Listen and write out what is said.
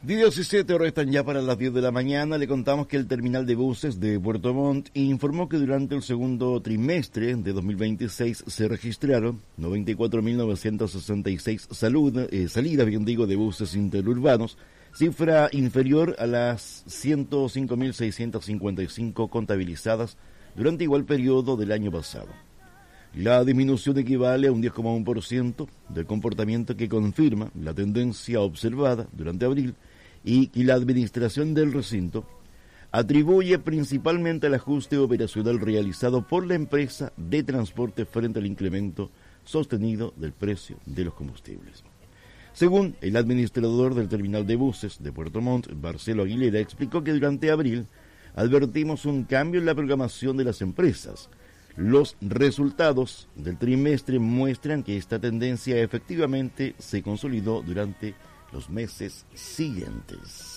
17 horas están ya para las 10 de la mañana. Le contamos que el terminal de buses de Puerto Montt informó que durante el segundo trimestre de 2026 se registraron 94.966 salidas, de buses interurbanos, cifra inferior a las 105.655 contabilizadas durante igual periodo del año pasado. La disminución equivale a un 10,1% del comportamiento que confirma la tendencia observada durante abril y la administración del recinto atribuye principalmente al ajuste operacional realizado por la empresa de transporte frente al incremento sostenido del precio de los combustibles. Según el administrador del terminal de buses de Puerto Montt, Marcelo Aguilera, explicó que durante abril advertimos un cambio en la programación de las empresas. Los resultados del trimestre muestran que esta tendencia efectivamente se consolidó durante los meses siguientes.